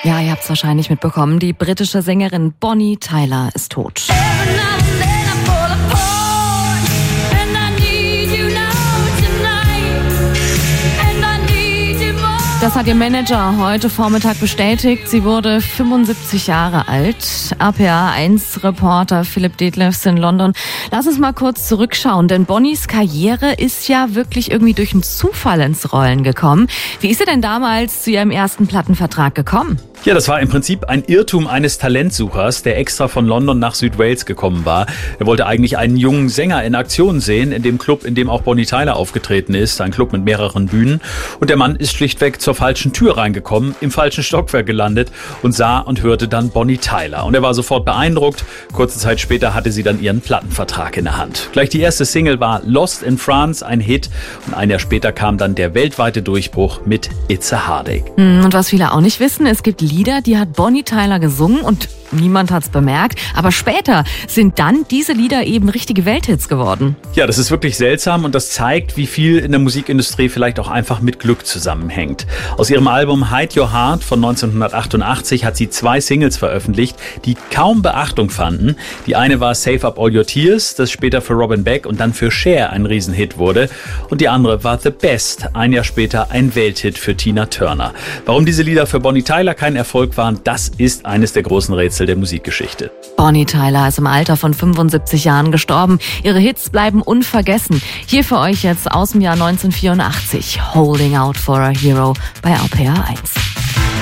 Ja, ihr habt es wahrscheinlich mitbekommen. Die britische Sängerin Bonnie Tyler ist tot. Das hat ihr Manager heute Vormittag bestätigt. Sie wurde 75 Jahre alt. RPA1-Reporter Philipp Detlefs in London. Lass uns mal kurz zurückschauen, denn Bonnies Karriere ist ja wirklich irgendwie durch einen Zufall ins Rollen gekommen. Wie ist sie denn damals zu ihrem ersten Plattenvertrag gekommen? Ja, das war im Prinzip ein Irrtum eines Talentsuchers, der extra von London nach Südwales gekommen war. Er wollte eigentlich einen jungen Sänger in Aktion sehen, in dem Club, in dem auch Bonnie Tyler aufgetreten ist. Ein Club mit mehreren Bühnen. Und der Mann ist schlichtweg zur falschen Tür reingekommen, im falschen Stockwerk gelandet und sah und hörte dann Bonnie Tyler. Und er war sofort beeindruckt. Kurze Zeit später hatte sie dann ihren Plattenvertrag in der Hand. Gleich die erste Single war Lost in France, ein Hit. Und ein Jahr später kam dann der weltweite Durchbruch mit It's a Heartache. Und was viele auch nicht wissen, es gibt Lieder, die hat Bonnie Tyler gesungen und niemand hat's bemerkt. Aber später sind dann diese Lieder eben richtige Welthits geworden. Ja, das ist wirklich seltsam und das zeigt, wie viel in der Musikindustrie vielleicht auch einfach mit Glück zusammenhängt. Aus ihrem Album Hide Your Heart von 1988 hat sie 2 Singles veröffentlicht, die kaum Beachtung fanden. Die eine war Save Up All Your Tears, das später für Robin Beck und dann für Cher ein Riesenhit wurde. Und die andere war The Best, ein Jahr später ein Welthit für Tina Turner. Warum diese Lieder für Bonnie Tyler kein Erfolg waren, das ist eines der großen Rätsel der Musikgeschichte. Bonnie Tyler ist im Alter von 75 Jahren gestorben. Ihre Hits bleiben unvergessen. Hier für euch jetzt aus dem Jahr 1984. Holding Out for a Hero bei RPA1.